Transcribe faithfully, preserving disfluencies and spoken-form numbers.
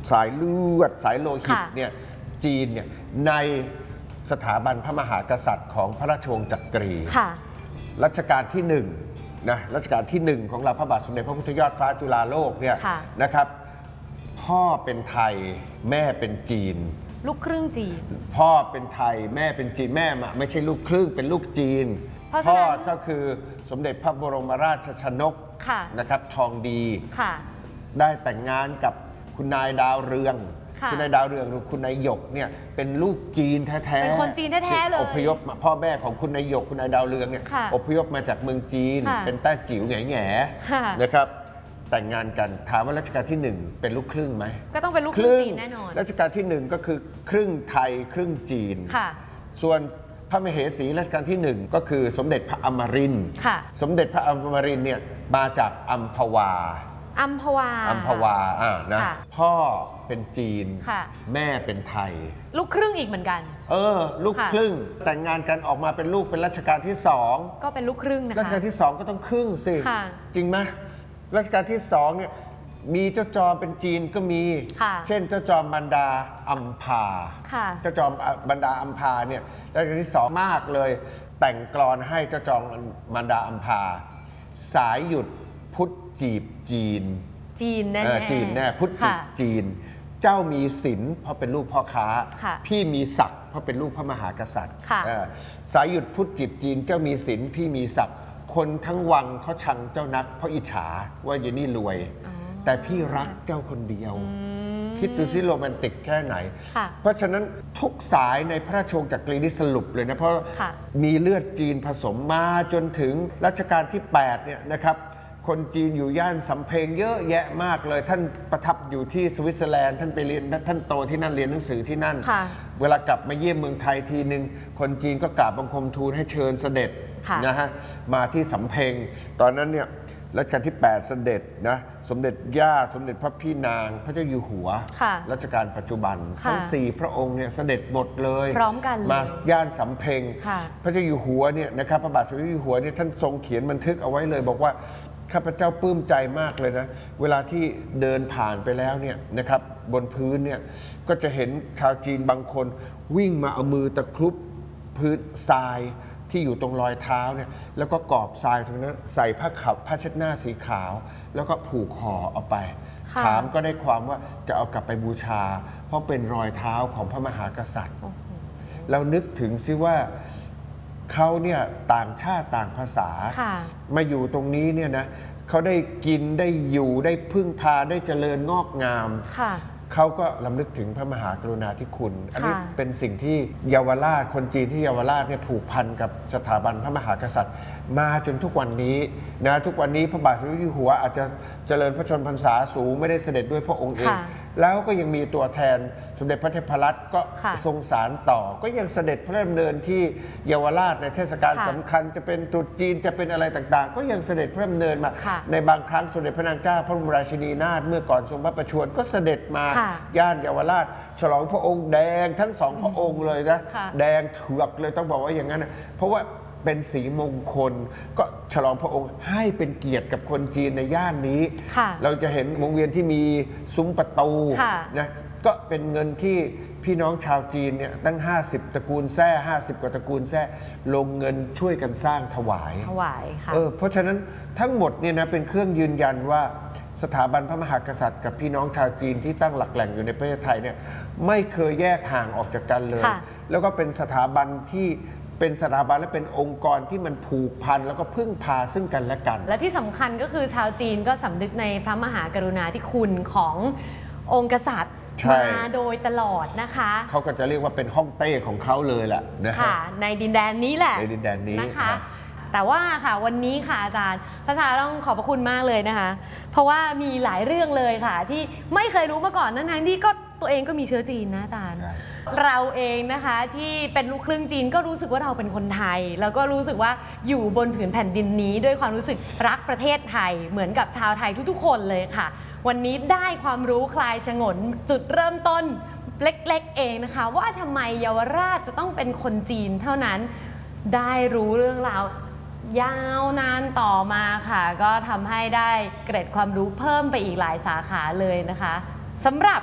สายเลือดสายโลหิตเนี่ยจีนเนี่ยในสถาบันพระมหากษัตริย์ของพระราชวงศ์จักรีรัชกาลที่หนึ่งนะรัชกาลที่หนึ่งของเราพระบาทสมเด็จพระพุทธยอดฟ้าจุฬาโลกเนี่ยนะครับพ่อเป็นไทยแม่เป็นจีนลูกครึ่งจีนพ่อเป็นไทยแม่เป็นจีนแม่ไม่ใช่ลูกครึ่งเป็นลูกจีนพ่อก็คือสมเด็จพระบรมราชชนกนะครับทองดีได้แต่งงานกับคุณนายดาวเรืองคุณนายดาวเรืองหรือคุณนายหยกเนี่ยเป็นลูกจีนแท้ๆเป็นคนจีนแท้ๆเลยอพยพมาพ่อแม่ของคุณนายหยกคุณนายดาวเรืองเนี่ยอพยพมาจากเมืองจีนเป็นแต้จิ๋วแง่ๆนะครับแต่งงานกันถามว่ารัชกาลที่หนึ่งเป็นลูกครึ่งไหมก็ต้องเป็นลูกครึ่งจีนแน่นอนรัชกาลที่หนึ่งก็คือครึ่งไทยครึ่งจีนส่วนพระมเหสีรัชกาลที่หนึ่งก็คือสมเด็จพระอมรินทร์สมเด็จพระอมรินทร์เนี่ยมาจากอัมพวาอัมพวาอัมพวาอ่านะพ่อเป็นจีนแม่เป็นไทยลูกครึ่งอีกเหมือนกันเออลูกครึ่งแต่งงานกันออกมาเป็นลูกเป็นรัชกาลที่สองก็เป็นลูกครึ่งนะคะรัชกาลที่สองก็ต้องครึ่งสิจริงไหมรัชกาลที่สองเนี่ยมีเจ้าจอมเป็นจีนก็มีเช่นเจ้าจอมบรรดาอัมพาเจ้าจอมบรรดาอัมพาเนี่ยรัชกาลที่สองมากเลยแต่งกลอนให้เจ้าจอมบรรดาอัมพาสายหยุดพุทธจีบจีนจีนแน่จีนแน่พุทธจีบจีนเจ้ามีศิลป์เพราะเป็นลูกพ่อค้าพี่มีศักดิ์เพราะเป็นลูกพระมหากษัตริย์สายหยุดพุทธจีบจีนเจ้ามีศิลป์พี่มีศักดิ์คนทั้งวังเขาชังเจ้านักเพราะอิจฉาว่าอยู่นี่รวยแต่พี่รักเจ้าคนเดียวคิดดูสิโรแมนติกแค่ไหนเพราะฉะนั้นทุกสายในพระราชวงศ์จักรีนี่สรุปเลยนะเพราะมีเลือดจีนผสมมาจนถึงรัชกาลที่แปดเนี่ยนะครับคนจีนอยู่ย่านสำเพ็งเยอะแยะมากเลยท่านประทับอยู่ที่สวิตเซอร์แลนด์ท่านไปเรียนท่านโตที่นั่นเรียนหนังสือที่นั่นเวลากลับมาเยี่ยมเมืองไทยทีหนึ่งคนจีนก็กราบบังคมทูลให้เชิญเสด็จนะฮะมาที่สำเพ็งตอนนั้นเนี่ยรัชกาลที่แปดเสด็จนะสมเด็จย่าสมเด็จพระพี่นางพระเจ้าอยู่หัวรัชกาลปัจจุบันทั้งสี่พระองค์เนี่ยเสด็จหมดเลยพร้อมกันมาย่านสำเพ็งพระเจ้าอยู่หัวเนี่ยนะครับพระบาทสมเด็จอยู่หัวเนี่ยท่านทรงเขียนบันทึกเอาไว้เลยบอกว่าข้าพเจ้าปลื้มใจมากเลยนะเวลาที่เดินผ่านไปแล้วเนี่ยนะครับบนพื้นเนี่ยก็จะเห็นชาวจีนบางคนวิ่งมาเอามือตะครุบพื้นทรายที่อยู่ตรงรอยเท้าเนี่ยแล้วก็กอบทรายตรงนั้นใส่ผ้าขาวผ้าเช็ดหน้าสีขาวแล้วก็ผูกห่อเอาไปถามก็ได้ความว่าจะเอากลับไปบูชาเพราะเป็นรอยเท้าของพระมหากษัตริย์เรานึกถึงซิว่าเขาเนี่ยต่างชาติต่างภาษามาอยู่ตรงนี้เนี่ยนะเขาได้กินได้อยู่ได้พึ่งพาได้เจริญงอกงามเขาก็ลำลึกถึงพระมหากรุณาธิคุณอันนี้เป็นสิ่งที่เยาวราชคนจีนที่เยาวราชเนี่ยผูกพันกับสถาบันพระมหากษัตริย์มาจนทุกวันนี้นะทุกวันนี้พระบาทสมเด็จอยู่หัวอาจจะเจริญพระชนพรรษาสูงไม่ได้เสด็จด้วยพระองค์เองแล้วก็ยังมีตัวแทนสมเด็จพระเทพรัตน์ก็ทรงสารต่อก็ยังเสด็จพระราชดำเนินที่เยาวราชในเทศกาลสำคัญจะเป็นตรุษจีนจะเป็นอะไรต่างๆก็ยังเสด็จพระราชดำเนินมาในบางครั้งสมเด็จพระนางเจ้าพระบรมราชินีนาถเมื่อก่อนทรงพระประชวรก็เสด็จมาย่านเยาวราชฉลองพระองค์แดงทั้งสองพระองค์เลยนะแดงเถือกเลยต้องบอกว่าอย่างนั้นนะเพราะว่าเป็นสีมงคลก็ฉลองพระองค์ให้เป็นเกียรติกับคนจีนในย่านนี้เราจะเห็นวงเวียนที่มีซุ้มประตูนะก็เป็นเงินที่พี่น้องชาวจีนเนี่ยตั้งห้าสิบตระกูลแท้ห้าสิบกว่าตระกูลแท้ลงเงินช่วยกันสร้างถวายถวายค่ะเออเพราะฉะนั้นทั้งหมดเนี่ยนะเป็นเครื่องยืนยันว่าสถาบันพระมหากษัตริย์กับพี่น้องชาวจีนที่ตั้งหลักแหล่งอยู่ในประเทศไทยเนี่ยไม่เคยแยกห่างออกจากกันเลยแล้วก็เป็นสถาบันที่เป็นสถาบันและเป็นองค์กรที่มันผูกพันแล้วก็พึ่งพาซึ่งกันและกันและที่สำคัญก็คือชาวจีนก็สำนึกในพระมหากรุณาธิคุณขององค์กษัตริย์มาโดยตลอดนะคะเขาก็จะเรียกว่าเป็นห้องเต้ของเขาเลยแหละนะคะในดินแดนนี้แหละในดินแดนนี้นะคะแต่ว่าค่ะวันนี้ค่ะอาจารย์พระชาต้องขอบพระคุณมากเลยนะคะเพราะว่ามีหลายเรื่องเลยค่ะที่ไม่เคยรู้มาก่อนทั้งที่ก็ตัวเองก็มีเชื้อจีนนะอาจารย์เราเองนะคะที่เป็นลูกครึ่งจีนก็รู้สึกว่าเราเป็นคนไทยแล้วก็รู้สึกว่าอยู่บนผืนแผ่นดินนี้ด้วยความรู้สึกรักประเทศไทยเหมือนกับชาวไทยทุกๆคนเลยค่ะวันนี้ได้ความรู้คลายฉงนจุดเริ่มต้นเล็กๆเองนะคะว่าทำไมเยาวราชจะต้องเป็นคนจีนเท่านั้นได้รู้เรื่องราวยาวนานต่อมาค่ะก็ทำให้ได้เกร็ดความรู้เพิ่มไปอีกหลายสาขาเลยนะคะสำหรับ